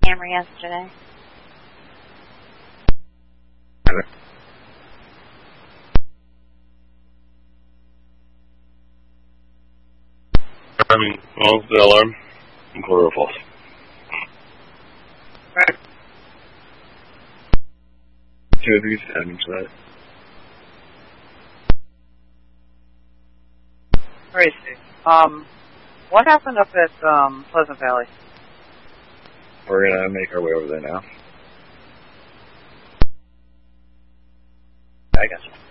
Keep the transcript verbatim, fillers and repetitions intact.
camera yesterday. I mean, well, the alarm and quarter false. Right. Two of these admin to that. Tracy, um, what happened up at um, Pleasant Valley? We're gonna make our way over there now. I guess.